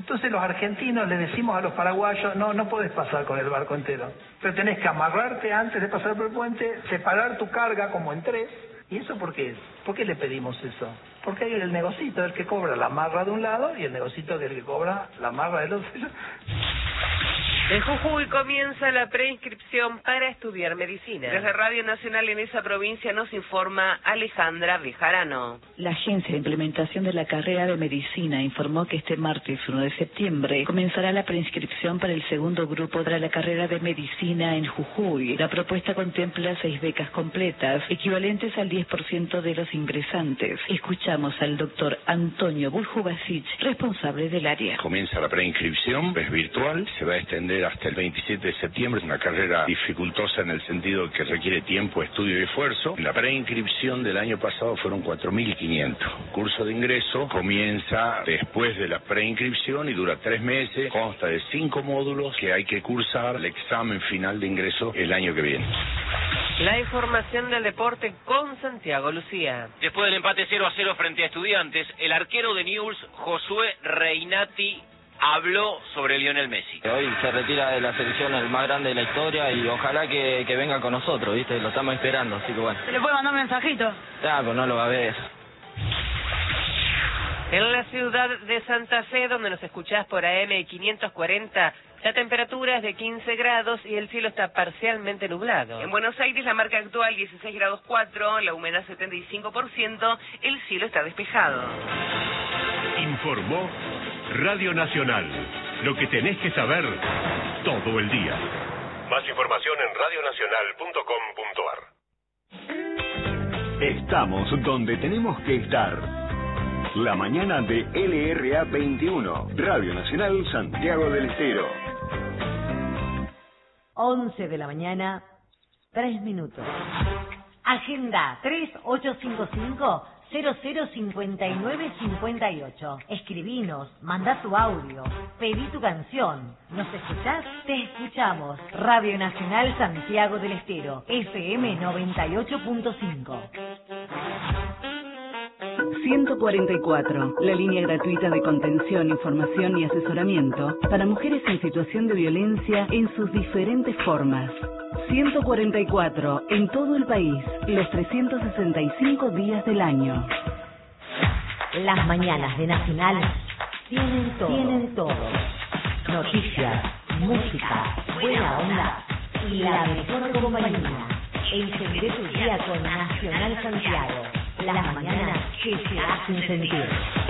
Entonces los argentinos le decimos a los paraguayos, no podés pasar con el barco entero, pero tenés que amarrarte antes de pasar por el puente, separar tu carga como en tres. ¿Y eso por qué es? ¿Por qué le pedimos eso? Porque hay el negocito del que cobra la amarra de un lado y el negocito del que cobra la amarra del otro. En Jujuy comienza la preinscripción para estudiar medicina. Desde Radio Nacional en esa provincia nos informa Alejandra Bejarano. La Agencia de Implementación de la Carrera de Medicina informó que este martes 1 de septiembre comenzará la preinscripción para el segundo grupo de la carrera de Medicina en Jujuy. La propuesta contempla 6 becas completas, equivalentes al 10% de los ingresantes. Escuchamos al doctor Antonio Buljubasic, responsable del área. Comienza la preinscripción, es virtual, se va a extender hasta el 27 de septiembre, es una carrera dificultosa en el sentido que requiere tiempo, estudio y esfuerzo. En la preinscripción del año pasado fueron 4.500. El curso de ingreso comienza después de la preinscripción y dura 3 meses, consta de 5 módulos que hay que cursar el examen final de ingreso el año que viene. La información del deporte con Santiago Lucía. Después del empate 0-0 frente a Estudiantes, el arquero de Newell's, Josué Reinati, habló sobre Lionel Messi. Hoy se retira de la selección el más grande de la historia y ojalá que venga con nosotros, ¿viste? Lo estamos esperando, así que bueno. ¿Se le puede mandar un mensajito? Ya, pero no lo va a ver. En la ciudad de Santa Fe, donde nos escuchás por AM 540, la temperatura es de 15 grados y el cielo está parcialmente nublado. En Buenos Aires la marca actual 16 grados 4, la humedad 75%, el cielo está despejado. Informó Radio Nacional. Lo que tenés que saber todo el día. Más información en radionacional.com.ar. Estamos donde tenemos que estar. La mañana de LRA 21, Radio Nacional Santiago del Estero. 11 de la mañana, 3 minutos. Agenda 3855-005958. Escribinos, manda tu audio, pedí tu canción. ¿Nos escuchás? Te escuchamos. Radio Nacional Santiago del Estero, FM 98.5. 144, la línea gratuita de contención, información y asesoramiento para mujeres en situación de violencia en sus diferentes formas. 144, en todo el país, los 365 días del año. Las mañanas de Nacional tienen todo. Noticias, música, buena onda y la mejor compañía. Encendé tu día con Nacional Santiago. Las mañanas que se hacen sentir.